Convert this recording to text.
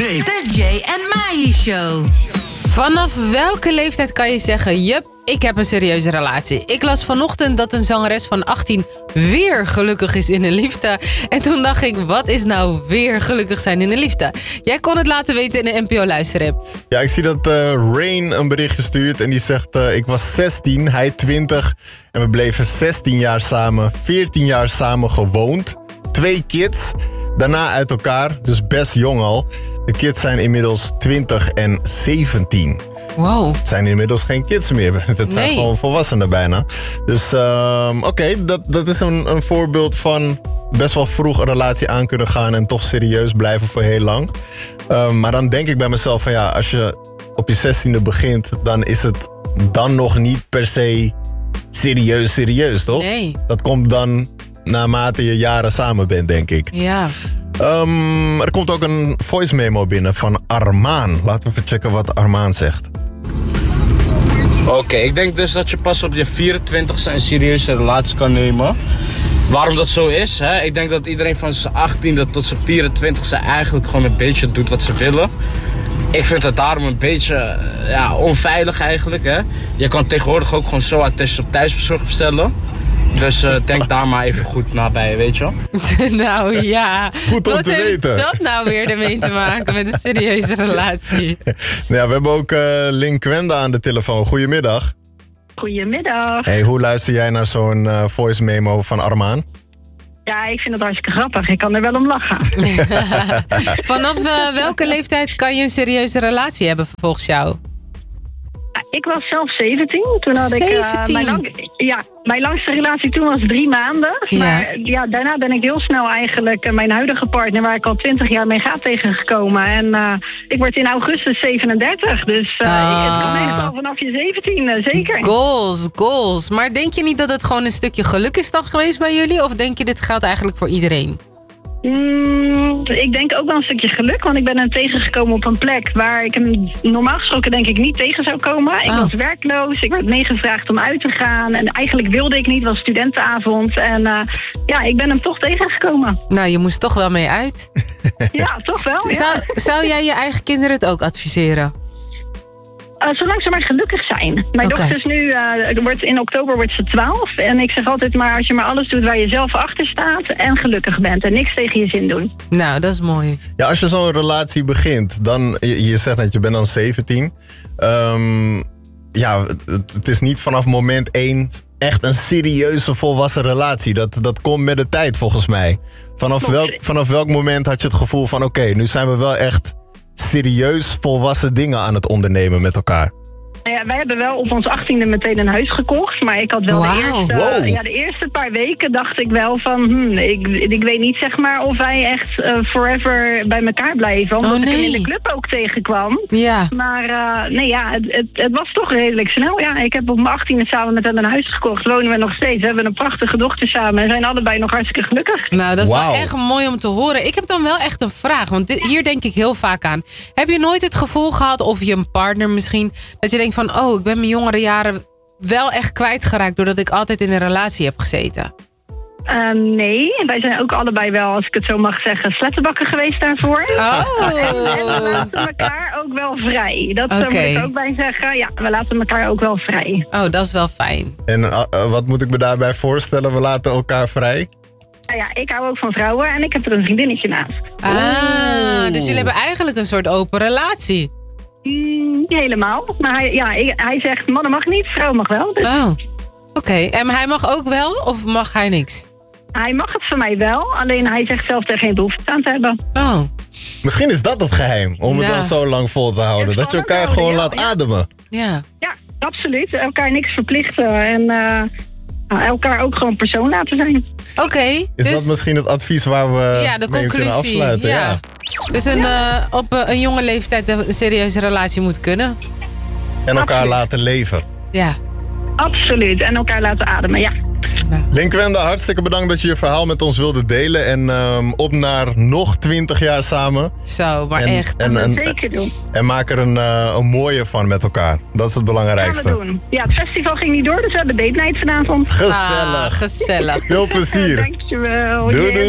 De Jay en Mahi Show. Vanaf welke leeftijd kan je zeggen, jup, ik heb een serieuze relatie? Ik las vanochtend dat een zangeres van 18 weer gelukkig is in een liefde. En toen dacht ik, wat is nou weer gelukkig zijn in een liefde? Jij kon het laten weten in de NPO-luisterapp. Ja, ik zie dat Rain een berichtje stuurt en die zegt... ik was 16, hij 20 en we bleven 16 jaar samen, 14 jaar samen gewoond. 2 kids, daarna uit elkaar, dus best jong al. De kids zijn inmiddels 20 en 17. Wow. Het zijn inmiddels geen kids meer. Het zijn gewoon volwassenen bijna. Dus oké, dat is een voorbeeld van best wel vroeg een relatie aan kunnen gaan... en toch serieus blijven voor heel lang. Maar dan denk ik bij mezelf van ja, als je op je 16e begint... dan is het dan nog niet per se serieus, toch? Nee. Dat komt dan naarmate je jaren samen bent, denk ik. Ja. Er komt ook een voice memo binnen van Armaan. Laten we even checken wat Armaan zegt. Oké, ik denk dus dat je pas op je 24e een serieuze relatie kan nemen. Waarom dat zo is, hè? Ik denk dat iedereen van zijn 18e tot zijn 24e eigenlijk gewoon een beetje doet wat ze willen. Ik vind het daarom een beetje onveilig eigenlijk, hè. Je kan tegenwoordig ook gewoon zo attest op thuisbezorgd bestellen. Dus denk daar maar even goed naar bij, weet je. Nou ja. Goed om te weten. Wat heeft dat nou weer ermee te maken met een serieuze relatie? Ja, we hebben ook Linkwenda aan de telefoon. Goedemiddag. Goedemiddag. Hey, hoe luister jij naar zo'n voice memo van Armaan? Ja, ik vind het hartstikke grappig. Ik kan er wel om lachen. Vanaf welke leeftijd kan je een serieuze relatie hebben volgens jou? Ik was zelf 17. Toen had 17? Mijn langste relatie toen was 3 maanden. Ja. Maar ja, daarna ben ik heel snel eigenlijk mijn huidige partner... waar ik al 20 jaar mee ga tegengekomen. En ik word in augustus 37. Dus het kan echt al vanaf je 17, zeker. Goals. Maar denk je niet dat het gewoon een stukje geluk is dan geweest bij jullie? Of denk je dit geldt eigenlijk voor iedereen? Ik denk ook wel een stukje geluk, want ik ben hem tegengekomen op een plek waar ik hem normaal gesproken denk ik niet tegen zou komen. Ik was werkloos, ik werd meegevraagd om uit te gaan en eigenlijk wilde ik niet, het was studentenavond en ik ben hem toch tegengekomen. Nou, je moest toch wel mee uit. Ja, toch wel. Ja. Zou jij je eigen kinderen het ook adviseren? Zolang ze maar gelukkig zijn. Mijn dochter is nu, in oktober wordt ze 12. En ik zeg altijd maar, als je maar alles doet waar je zelf achter staat en gelukkig bent. En niks tegen je zin doen. Nou, dat is mooi. Ja, als je zo'n relatie begint, dan, je zegt dat je bent dan 17. Het is niet vanaf moment 1 echt een serieuze volwassen relatie. Dat komt met de tijd volgens mij. Vanaf welk moment had je het gevoel van oké, nu zijn we wel echt serieus volwassen dingen aan het ondernemen met elkaar? Ja, wij hebben wel op ons 18e meteen een huis gekocht. Maar ik had wel de eerste paar weken dacht ik wel van... Ik weet niet zeg maar of wij echt forever bij elkaar blijven. Omdat ik hem in de club ook tegenkwam. Ja. Maar het was toch redelijk snel. Ja, ik heb op mijn 18e samen met hem een huis gekocht. Wonen we nog steeds. We hebben een prachtige dochter samen. En zijn allebei nog hartstikke gelukkig. Nou, dat is wel echt mooi om te horen. Ik heb dan wel echt een vraag. Want hier denk ik heel vaak aan. Heb je nooit het gevoel gehad, of je een partner misschien... dat je denkt van, ik ben mijn jongere jaren wel echt kwijtgeraakt... doordat ik altijd in een relatie heb gezeten? Nee, wij zijn ook allebei wel, als ik het zo mag zeggen, slettenbakken geweest daarvoor. En we laten elkaar ook wel vrij. Dat moet ik ook bij zeggen. Ja, we laten elkaar ook wel vrij. Oh, dat is wel fijn. En wat moet ik me daarbij voorstellen? We laten elkaar vrij? Nou ja, ik hou ook van vrouwen en ik heb er een vriendinnetje naast. Dus jullie hebben eigenlijk een soort open relatie? Niet helemaal. Maar hij zegt, mannen mag niet, vrouw mag wel. Dus. Oké. En hij mag ook wel of mag hij niks? Hij mag het van mij wel, alleen hij zegt zelf er geen behoefte aan te hebben. Oh. Misschien is dat het geheim, om het dan zo lang vol te houden. Dat je elkaar gewoon laat ademen. Ja, absoluut. Elkaar niks verplichten en elkaar ook gewoon persoon laten zijn. Oké. Is dat misschien het advies waar we mee kunnen afsluiten? Ja. Dus op een jonge leeftijd een serieuze relatie moet kunnen. En elkaar laten leven. Ja. Absoluut. En elkaar laten ademen, ja. Linkwenda, hartstikke bedankt dat je je verhaal met ons wilde delen. En op naar nog 20 jaar samen. Zo, maar echt. Zeker doen. En maak er een mooie van met elkaar. Dat is het belangrijkste. Gaan we doen. Ja, het festival ging niet door, dus we hebben date night vanavond. Gezellig. Gezellig. Veel plezier. Dankjewel. Doei.